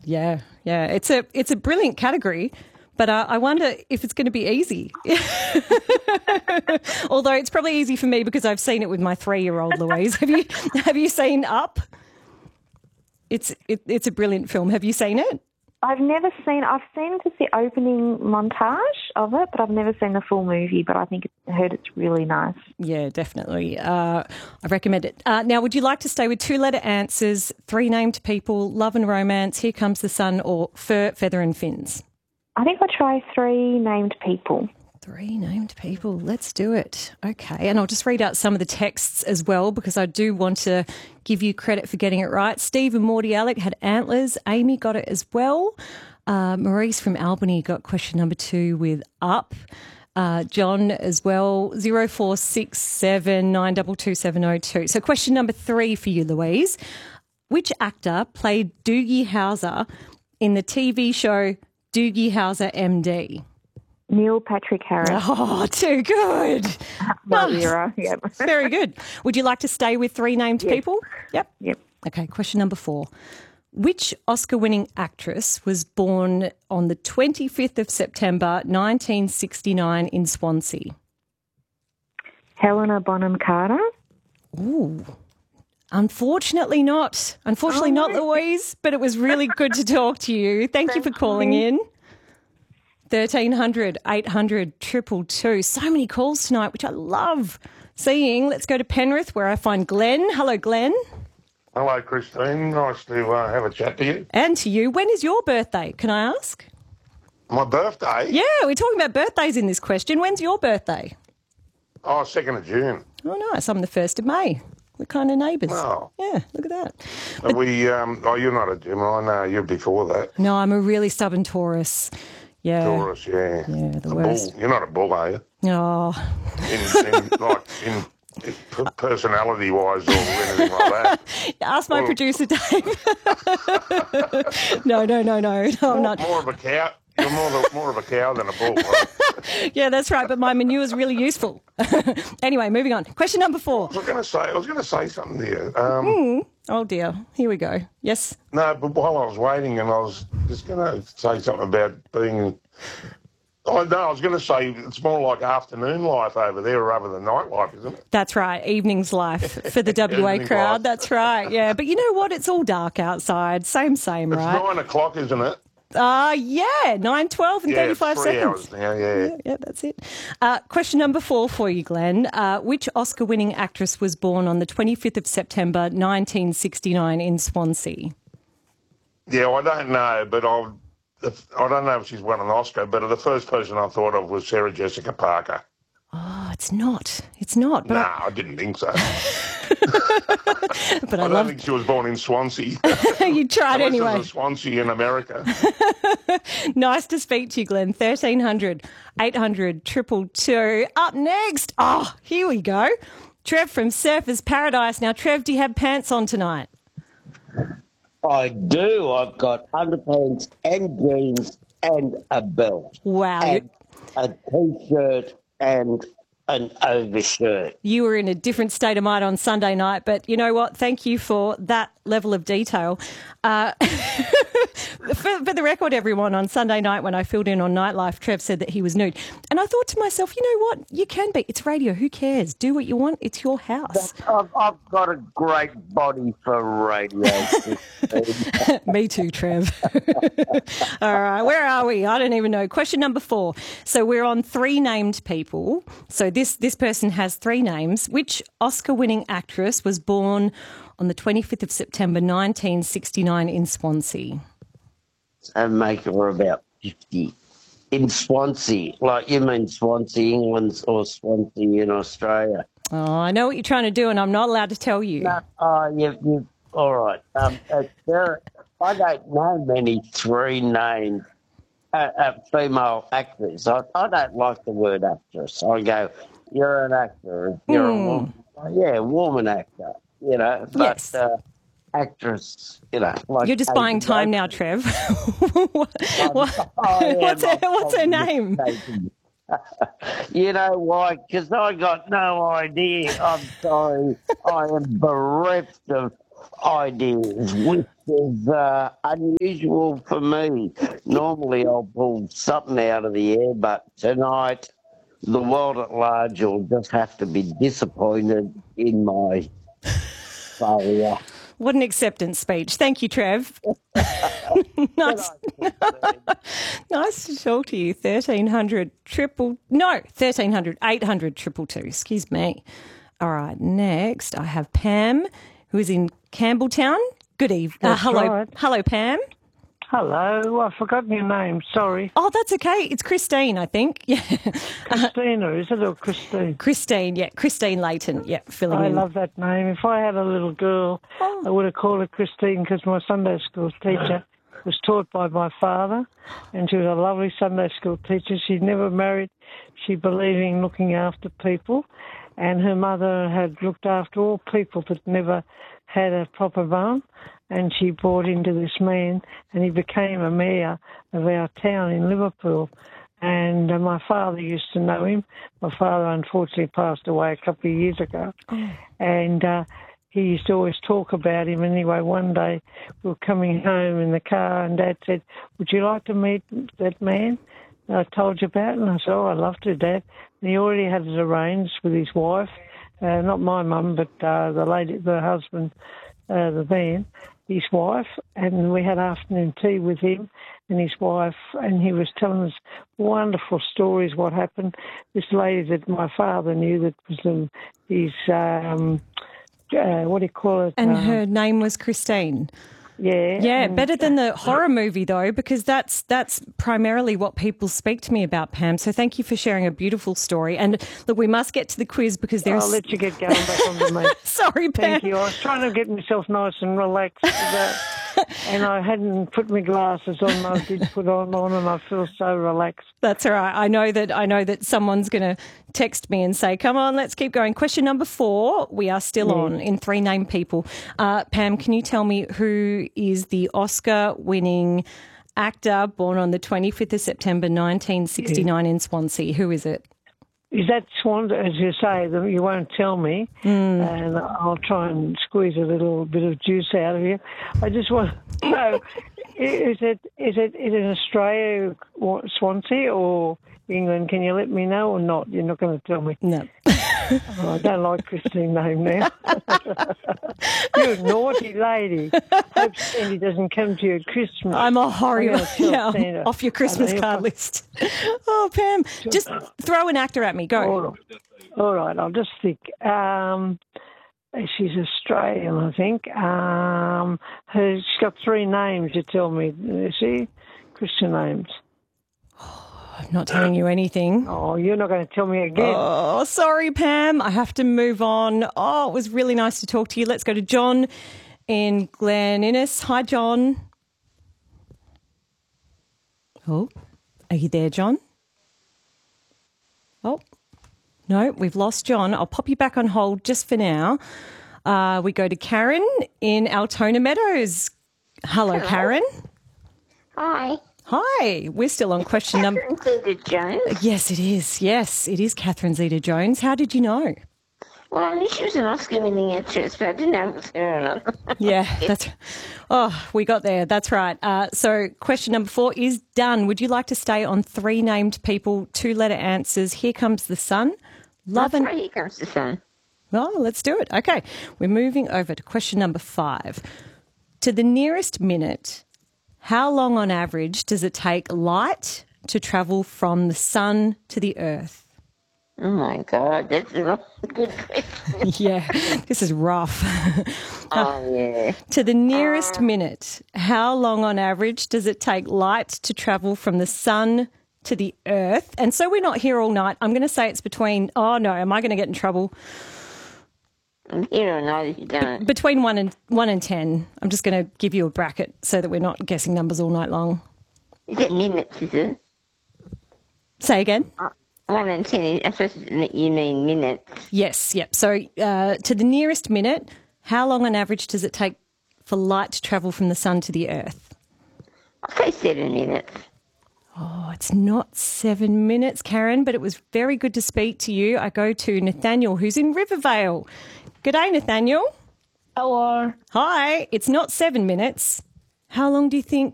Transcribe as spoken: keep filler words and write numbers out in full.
Yeah, yeah. It's a it's a brilliant category, but uh, I wonder if it's going to be easy. Although it's probably easy for me because I've seen it with my three-year-old Louise. Have you have you seen Up? It's it, it's a brilliant film. Have you seen it? I've never seen. I've seen just the opening montage of it, but I've never seen the full movie. But I think I heard it's really nice. Yeah, definitely. Uh, I recommend it. Uh, now, would you like to stay with two-letter answers, three named people, love and romance, Here Comes the Sun, or Fur, Feather and Fins? I think I'll try three named people. Three named people. Let's do it. Okay. And I'll just read out some of the texts as well because I do want to give you credit for getting it right. Steve and Morty Alec had Antlers. Amy got it as well. Uh, Maurice from Albany got question number two with Up. Uh, John as well. zero four six seven nine two two seven zero two. So question number three for you, Louise. Which actor played Doogie Howser in the T V show Doogie Howser M D? Neil Patrick Harris. Oh, too good. My era, yep. Very good. Would you like to stay with three named Yes. people? Yep. Yep. Okay, question number four. Which Oscar-winning actress was born on the twenty-fifth of September nineteen sixty-nine in Swansea? Helena Bonham Carter. Ooh. Unfortunately not. Unfortunately Oh, not, no. Louise, but it was really good to talk to you. Thank you for calling in. thirteen hundred, eight hundred, two two two. So many calls tonight, which I love seeing. Let's go to Penrith where I find Glenn. Hello, Glenn. Hello, Christine. Nice to uh, have a chat to you. And to you. When is your birthday, can I ask? My birthday? Yeah, we're talking about birthdays in this question. When's your birthday? Oh, second of June. Oh, nice. I'm the first of May. We're kind of neighbours. Oh. Yeah, look at that. Are we, um, oh, you're not a Gemini. No, you're before that. No, I'm a really stubborn Taurus. Yeah. Taurus, yeah. Yeah, the a worst. bull. You're not a bull, are you? Oh. In, in, like, in, in p- personality-wise or anything like that? Ask my Well- producer, Dave. no, no, no, no. no I'm More, not. more of a cow. You're more, the, more of a cow than a bull, right? Yeah, that's right. But my manure is really useful. Anyway, moving on. Question number four. I was going to say, I was going to say something there. Um, Oh, dear. Here we go. Yes. No, but while I was waiting, and I was just going to say something about being. Oh, no, I was going to say it's more like afternoon life over there rather than night life, isn't it? That's right. Evening's life for the W A Evening crowd. life. That's right. Yeah. But you know what? It's all dark outside. Same, same, It's right? nine o'clock, isn't it? Ah, uh, yeah. nine, twelve and Yeah, it's thirty-five three seconds. hours now, yeah. Yeah, yeah, that's it. Uh, question number four for you, Glenn. Uh, which Oscar-winning actress was born on the twenty-fifth of September nineteen sixty-nine in Swansea? Yeah, I don't know, but I've, if, I don't know if she's won an Oscar, but the first person I thought of was Sarah Jessica Parker. Oh, it's not. It's not. But No, I, I didn't think so. but I, I don't love think she was born in Swansea. you tried Unless anyway. there's a Swansea in America. Nice to speak to you, Glenn. thirteen hundred, eight hundred, two two two. Up next. Oh, here we go. Trev from Surfers Paradise. Now, Trev, do you have pants on tonight? I do. I've got underpants and jeans and a belt. Wow. And a T-shirt and an overshirt. You were in a different state of mind on Sunday night, but you know what? Thank you for that level of detail. Uh, for, for the record, everyone, on Sunday night when I filled in on Nightlife, Trev said that he was nude. And I thought to myself, you know what? You can be. It's radio. Who cares? Do what you want. It's your house. I've, I've got a great body for radio. Me too, Trev. All right, where are we? I don't even know. Question number four. So we're on three named people. So this, this person has three names. Which Oscar-winning actress was born on the twenty-fifth of September nineteen sixty-nine in Swansea? And make her about fifty. In Swansea. Like you mean Swansea, England, or Swansea in Australia? Oh, I know what you're trying to do, and I'm not allowed to tell you. No, oh, you, you, all right. Um, uh, there, I don't know many three-named uh, uh, female actors. I, I don't like the word actress. I go, you're an actor. You're Hmm. a woman. Yeah, woman actor. You know, but Yes. uh, actress. You know, like You're just buying Kate time now, Blanchett. Trev. what, what- I am, what's, her, I'm what's her probably name? mistaken. You know why? Because I got no idea. I'm sorry. I am bereft of ideas, which is uh, unusual for me. Normally I'll pull something out of the air, but tonight the world at large will just have to be disappointed in my failure. What an acceptance speech. Thank you, Trev. nice. nice to talk to you. thirteen hundred triple, no, thirteen hundred, eight hundred triple two. Excuse me. All right, next I have Pam, who is in Campbelltown. Good evening. Uh, hello, right. hello, Pam. Hello, I've forgotten your name, sorry. Oh, that's okay. It's Christine, I think. Yeah. Christina, is it, or Christine? Christine, yeah. Christine Layton, yeah, filling I in. love that name. If I had a little girl, Oh. I would have called her Christine because my Sunday school teacher was taught by my father, and she was a lovely Sunday school teacher. She'd never married. She believed in looking after people, and her mother had looked after all people that never had a proper mum. And she brought into this man, and he became a mayor of our town in Liverpool. And uh, my father used to know him. My father unfortunately passed away a couple of years ago. Oh. And uh, he used to always talk about him. Anyway, one day we were coming home in the car, and Dad said, "Would you like to meet that man I told you about?" And I said, "Oh, I'd love to, Dad." And he already had it arranged with his wife, uh, not my mum, but uh, the lady, the husband, uh, the man, his wife, and we had afternoon tea with him and his wife, and he was telling us wonderful stories what happened. This lady that my father knew that was um, his, um, uh, what do you call it? And um, her name was Christine. Yeah. Yeah, and, better than the horror movie, though, because that's that's primarily what people speak to me about, Pam. So thank you for sharing a beautiful story. And look, we must get to the quiz because there's... I'll let you get going back on the me. Sorry, Pam. Thank you. I was trying to get myself nice and relaxed today, and I hadn't put my glasses on. I did put on on, and I feel so relaxed. That's all right. I know that I know that someone's going to text me and say, "Come on, let's keep going." Question number four. We are still Yeah. on in three named people. Uh, Pam, can you tell me who is the Oscar-winning actor born on the twenty-fifth of September, nineteen sixty-nine, yeah. in Swansea? Who is it? Is that Swan, as you say, that you won't tell me, mm. and I'll try and squeeze a little bit of juice out of you. I just want to know, is it is it is it Australia, Swansea, or England? Can you let me know or not? You're not going to tell me. No. Oh, I don't like Christine's name now. You naughty lady. Hope Sandy doesn't come to you at Christmas. I'm a horrible. Yeah, Santa. off your Christmas card list. Oh, Pam, just throw an actor at me. Go. All right, All right I'll just think. Um, she's Australian, I think. Um, her, she's got three names, you tell me. Is she? Christian names. I'm not telling you anything. Oh, you're not going to tell me again. Oh, sorry, Pam. I have to move on. Oh, it was really nice to talk to you. Let's go to John in Glen Innes. Hi, John. Oh, are you there, John? Oh, no, we've lost John. I'll pop you back on hold just for now. Uh, we go to Karen in Altona Meadows. Hello, Hello. Karen. Hi. Hi, we're still on question number... Catherine Zeta-Jones. Yes, it is. Yes, it is Catherine Zeta-Jones. How did you know? Well, I knew she was an Oscar-winning actress, but I didn't know it was her or not. Yeah, that's... Oh, we got there. That's right. Uh, so question number four is done. Would you like to stay on three named people, two-letter answers? Here comes the sun. Love That's and... right, here comes the sun. Well, let's do it. Okay, we're moving over to question number five. To the nearest minute... How long on average does it take light to travel from the sun to the earth? Oh, my God, that's a good question. Yeah, this is rough. Oh, yeah. To the nearest uh, minute, how long on average does it take light to travel from the sun to the earth? And so we're not here all night. I'm going to say it's between, oh, no, am I going to get in trouble? I'm here all night if you don't. Between one and one and ten. I'm just going to give you a bracket so that we're not guessing numbers all night long. Is it minutes, is it? Say again? Uh, one and ten, I suppose you mean minutes. Yes, yep. So uh, to the nearest minute, how long on average does it take for light to travel from the sun to the earth? I'll say seven minutes. Oh, it's not seven minutes, Karen, but it was very good to speak to you. I go to Nathaniel, who's in Rivervale. Good day, Nathaniel. Hello. Hi, it's not seven minutes. How long do you think